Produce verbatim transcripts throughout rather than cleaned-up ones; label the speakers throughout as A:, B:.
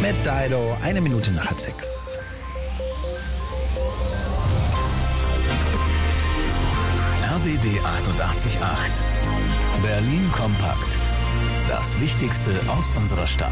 A: mit Dido, eine Minute nach halb sechs.
B: R B B achtundachtzig Komma acht. Berlin kompakt. Das Wichtigste aus unserer Stadt.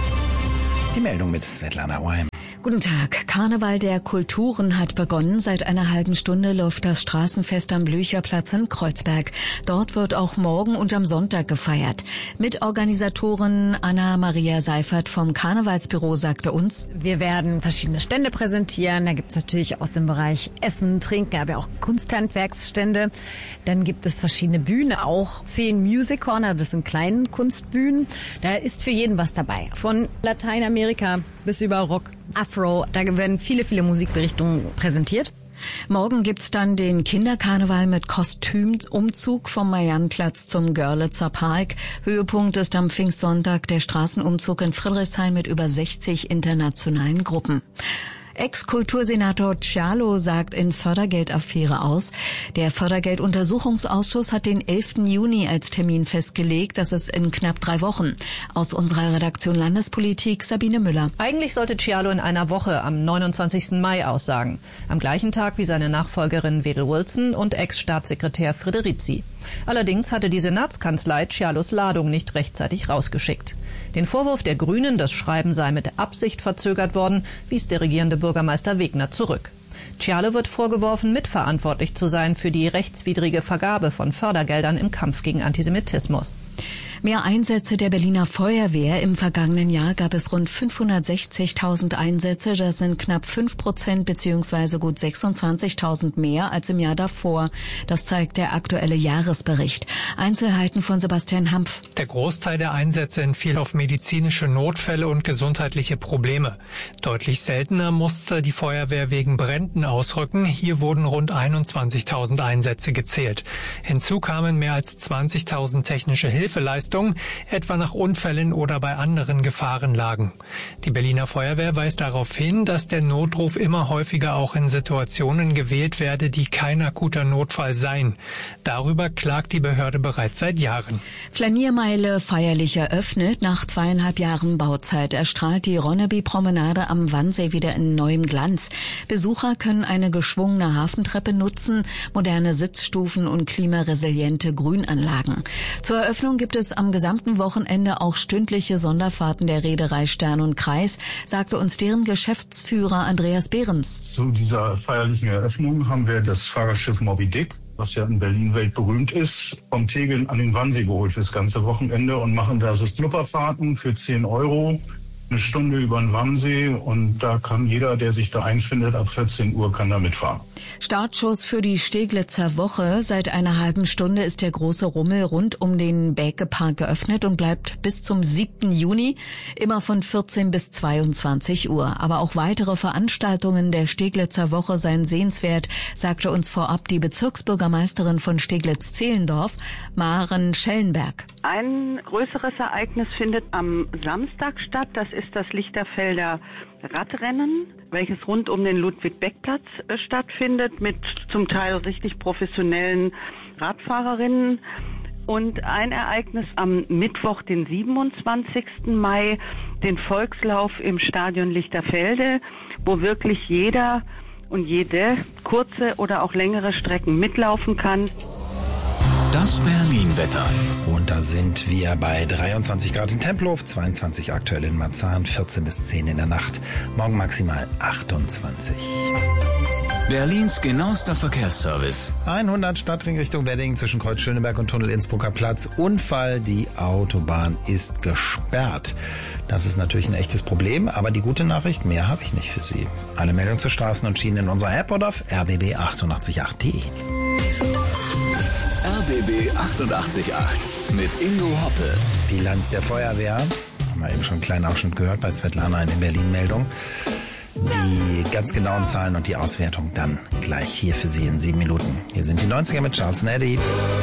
A: Die Meldung mit Svetlana Oheim.
C: Guten Tag. Karneval der Kulturen hat begonnen. Seit einer halben Stunde läuft das Straßenfest am Blücherplatz in Kreuzberg. Dort wird auch morgen und am Sonntag gefeiert. Mitorganisatorin Anna-Maria Seifert vom Karnevalsbüro sagte uns:
D: Wir werden verschiedene Stände präsentieren. Da gibt es natürlich aus dem Bereich Essen, Trinken, aber auch Kunsthandwerksstände. Dann gibt es verschiedene Bühnen, auch zehn Music Corner, das sind kleine Kunstbühnen. Da ist für jeden was dabei. Von Lateinamerika bis über Rock, Afro, da werden viele, viele Musikrichtungen präsentiert.
C: Morgen gibt's dann den Kinderkarneval mit Kostümumzug vom Mariannplatz zum Görlitzer Park. Höhepunkt ist am Pfingstsonntag der Straßenumzug in Friedrichshain mit über sechzig internationalen Gruppen. Ex-Kultursenator Cialo sagt in Fördergeldaffäre aus. Der Fördergelduntersuchungsausschuss hat den elften Juni als Termin festgelegt. Das ist in knapp drei Wochen. Aus unserer Redaktion Landespolitik Sabine Müller.
E: Eigentlich sollte Cialo in einer Woche am neunundzwanzigsten Mai aussagen. Am gleichen Tag wie seine Nachfolgerin Wedel Wilson und Ex-Staatssekretär Federici. Allerdings hatte die Senatskanzlei Cialos Ladung nicht rechtzeitig rausgeschickt. Den Vorwurf der Grünen, das Schreiben sei mit Absicht verzögert worden, wies der regierende Bürgermeister Wegner zurück. Cialo wird vorgeworfen, mitverantwortlich zu sein für die rechtswidrige Vergabe von Fördergeldern im Kampf gegen Antisemitismus.
C: Mehr Einsätze der Berliner Feuerwehr. Im vergangenen Jahr gab es rund fünfhundertsechzigtausend Einsätze. Das sind knapp fünf Prozent bzw. gut sechsundzwanzigtausend mehr als im Jahr davor. Das zeigt der aktuelle Jahresbericht. Einzelheiten von Sebastian Hampf.
F: Der Großteil der Einsätze entfiel auf medizinische Notfälle und gesundheitliche Probleme. Deutlich seltener musste die Feuerwehr wegen Bränden ausrücken. Hier wurden rund einundzwanzigtausend Einsätze gezählt. Hinzu kamen mehr als zwanzigtausend technische Hilfeleistungen, etwa nach Unfällen oder bei anderen Gefahrenlagen. Die Berliner Feuerwehr weist darauf hin, dass der Notruf immer häufiger auch in Situationen gewählt werde, die kein akuter Notfall seien. Darüber klagt die Behörde bereits seit Jahren.
C: Flaniermeile feierlich eröffnet. Nach zweieinhalb Jahren Bauzeit erstrahlt die Ronneby-Promenade am Wannsee wieder in neuem Glanz. Besucher können eine geschwungene Hafentreppe nutzen, moderne Sitzstufen und klimaresiliente Grünanlagen. Zur Eröffnung gibt es am gesamten Wochenende auch stündliche Sonderfahrten der Reederei Stern und Kreis, sagte uns deren Geschäftsführer Andreas Behrens.
G: Zu dieser feierlichen Eröffnung haben wir das Fahrgastschiff Moby Dick, was ja in Berlin weltberühmt ist, vom Tegeln an den Wannsee geholt fürs ganze Wochenende und machen da so Schnupperfahrten für zehn Euro. Eine Stunde über den Wannsee und da kann jeder, der sich da einfindet, ab vierzehn Uhr kann da mitfahren.
C: Startschuss für die Steglitzer Woche. Seit einer halben Stunde ist der große Rummel rund um den Bäckepark geöffnet und bleibt bis zum siebten Juni immer von vierzehn bis zweiundzwanzig Uhr. Aber auch weitere Veranstaltungen der Steglitzer Woche seien sehenswert, sagte uns vorab die Bezirksbürgermeisterin von Steglitz-Zehlendorf, Maren Schellenberg.
H: Ein größeres Ereignis findet am Samstag statt. Das ist das Lichterfelder Radrennen, welches rund um den Ludwig-Beck-Platz äh, stattfindet, mit zum Teil richtig professionellen Radfahrerinnen. Und ein Ereignis am Mittwoch, den siebenundzwanzigsten Mai, den Volkslauf im Stadion Lichterfelde, wo wirklich jeder und jede kurze oder auch längere Strecken mitlaufen kann.
B: Das Berlin-Wetter.
A: Und da sind wir bei dreiundzwanzig Grad in Tempelhof, zweiundzwanzig aktuell in Marzahn, vierzehn bis zehn in der Nacht. Morgen maximal achtundzwanzig.
B: Berlins genauester Verkehrsservice.
A: hundert Stadtring Richtung Wedding zwischen Kreuz Schöneberg und Tunnel Innsbrucker Platz. Unfall, die Autobahn ist gesperrt. Das ist natürlich ein echtes Problem, aber die gute Nachricht, mehr habe ich nicht für Sie. Alle Meldungen zu Straßen und Schienen in unserer App oder auf r b b achtundachtzig Komma acht punkt de.
B: R B B achtundachtzig Komma acht mit Ingo Hoppe.
A: Bilanz der Feuerwehr. Haben wir eben schon einen kleinen Ausschnitt gehört bei Svetlana in der Berlin-Meldung. Die ganz genauen Zahlen und die Auswertung dann gleich hier für Sie in sieben Minuten. Hier sind die neunziger mit Charles Neddy.